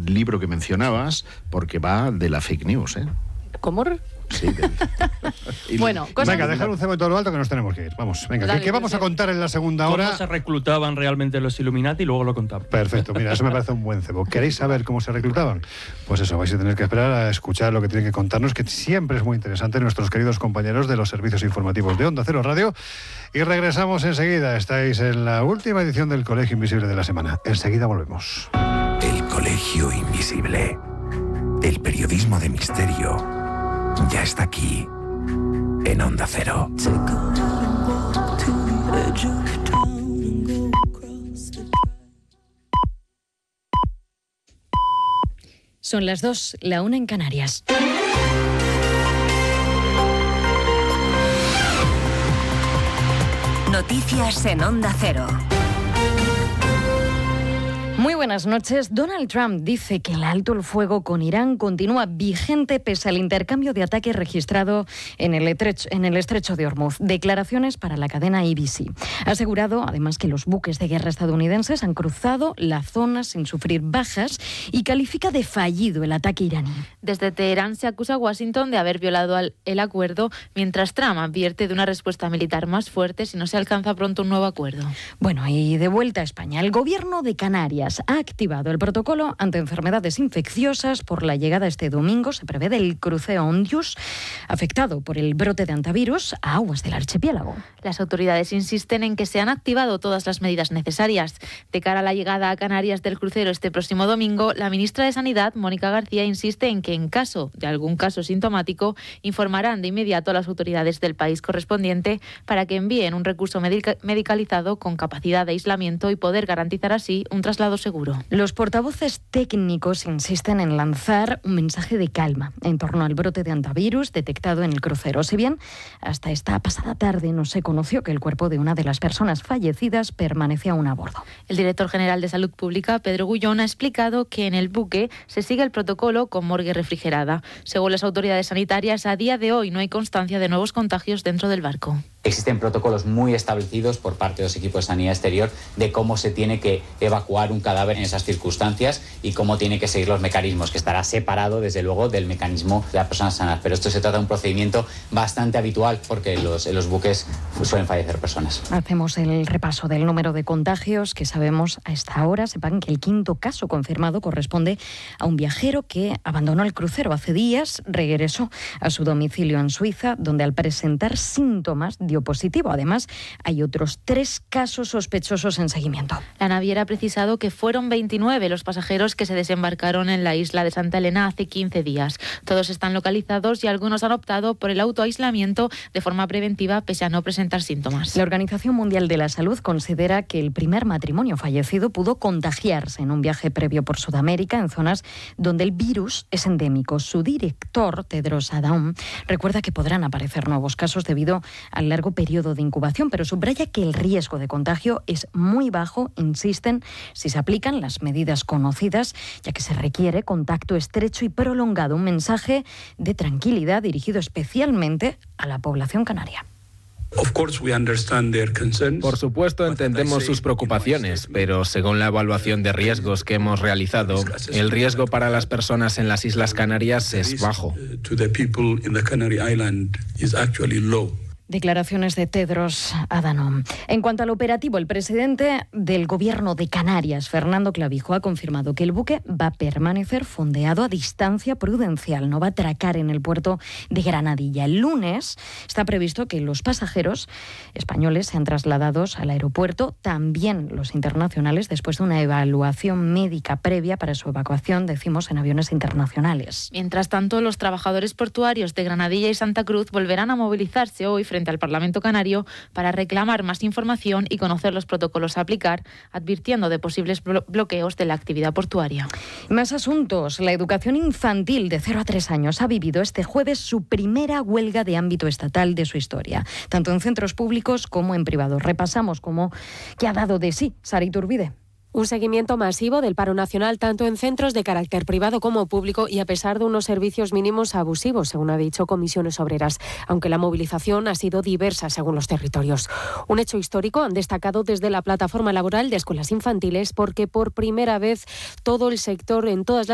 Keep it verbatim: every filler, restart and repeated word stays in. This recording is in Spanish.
libro que mencionabas, porque va de la fake news, ¿eh? ¿Cómo? Sí, de... y bueno, cosas... Venga, dejar un cebo en todo lo alto que nos tenemos que ir. Vamos, venga, Dale, ¿qué, ¿qué vamos a contar en la segunda hora? ¿Cómo se reclutaban realmente los Illuminati? Y luego lo contamos. Perfecto, mira, eso me parece un buen cebo. ¿Queréis saber cómo se reclutaban? Pues eso, vais a tener que esperar a escuchar lo que tienen que contarnos, que siempre es muy interesante, nuestros queridos compañeros de los servicios informativos de Onda Cero Radio. Y regresamos enseguida. Estáis en la última edición del Colegio Invisible de la semana. Enseguida volvemos. El Colegio Invisible. El periodismo de misterio ya está aquí. En Onda Cero. Son las dos, la una en Canarias. Noticias en Onda Cero. Muy buenas noches. Donald Trump dice que el alto el fuego con Irán continúa vigente pese al intercambio de ataques registrado en el, estrecho, en el estrecho de Hormuz. Declaraciones para la cadena A B C. Ha asegurado además que los buques de guerra estadounidenses han cruzado la zona sin sufrir bajas y califica de fallido el ataque iraní. Desde Teherán se acusa a Washington de haber violado el acuerdo, mientras Trump advierte de una respuesta militar más fuerte si no se alcanza pronto un nuevo acuerdo. Bueno, y de vuelta a España, el gobierno de Canarias ha activado el protocolo ante enfermedades infecciosas por la llegada este domingo, se prevé, del crucero Ondius, afectado por el brote de hantavirus a aguas del archipiélago. Las autoridades insisten en que se han activado todas las medidas necesarias. De cara a la llegada a Canarias del crucero este próximo domingo, la ministra de Sanidad, Mónica García, insiste en que en caso de algún caso sintomático, informarán de inmediato a las autoridades del país correspondiente para que envíen un recurso medica- medicalizado con capacidad de aislamiento y poder garantizar así un traslado seguro. Los portavoces técnicos insisten en lanzar un mensaje de calma en torno al brote de hantavirus detectado en el crucero. Si bien hasta esta pasada tarde no se conoció que el cuerpo de una de las personas fallecidas permanecía aún a bordo. El director general de Salud Pública, Pedro Gullón, ha explicado que en el buque se sigue el protocolo con morgue refrigerada. Según las autoridades sanitarias, a día de hoy no hay constancia de nuevos contagios dentro del barco. Existen protocolos muy establecidos por parte de los equipos de sanidad exterior de cómo se tiene que evacuar un cadáver en esas circunstancias y cómo tiene que seguir los mecanismos, que estará separado desde luego del mecanismo de las personas sanas. Pero esto se trata de un procedimiento bastante habitual porque en los, en los buques suelen fallecer personas. Hacemos el repaso del número de contagios que sabemos a esta hora. Sepan que el quinto caso confirmado corresponde a un viajero que abandonó el crucero hace días, regresó a su domicilio en Suiza, donde al presentar síntomas dio positivo. Además, hay otros tres casos sospechosos en seguimiento. La naviera ha precisado que fueron veintinueve los pasajeros que se desembarcaron en la isla de Santa Elena hace quince días. Todos están localizados y algunos han optado por el autoaislamiento de forma preventiva pese a no presentar síntomas. La Organización Mundial de la Salud considera que el primer matrimonio fallecido pudo contagiarse en un viaje previo por Sudamérica en zonas donde el virus es endémico. Su director, Tedros Adhanom, recuerda que podrán aparecer nuevos casos debido al largo periodo de incubación, pero subraya que el riesgo de contagio es muy bajo, insisten, si se aplican las medidas conocidas, ya que se requiere contacto estrecho y prolongado, un mensaje de tranquilidad dirigido especialmente a la población canaria. Por supuesto, entendemos sus preocupaciones, pero según la evaluación de riesgos que hemos realizado, el riesgo para las personas en las Islas Canarias es bajo. Declaraciones de Tedros Adhanom. En cuanto al operativo, el presidente del Gobierno de Canarias, Fernando Clavijo, ha confirmado que el buque va a permanecer fondeado a distancia prudencial, no va a atracar en el puerto de Granadilla. El lunes está previsto que los pasajeros españoles sean trasladados al aeropuerto, también los internacionales, después de una evaluación médica previa para su evacuación, decimos, en aviones internacionales. Mientras tanto, los trabajadores portuarios de Granadilla y Santa Cruz volverán a movilizarse hoy frente frente al Parlamento Canario para reclamar más información y conocer los protocolos a aplicar, advirtiendo de posibles blo- bloqueos de la actividad portuaria. Más asuntos. La educación infantil de cero a tres años ha vivido este jueves su primera huelga de ámbito estatal de su historia, tanto en centros públicos como en privados. Repasamos cómo que ha dado de sí Sara Iturbide. Un seguimiento masivo del paro nacional tanto en centros de carácter privado como público y a pesar de unos servicios mínimos abusivos, según ha dicho Comisiones Obreras, aunque la movilización ha sido diversa según los territorios. Un hecho histórico han destacado desde la plataforma laboral de escuelas infantiles porque por primera vez todo el sector en todas las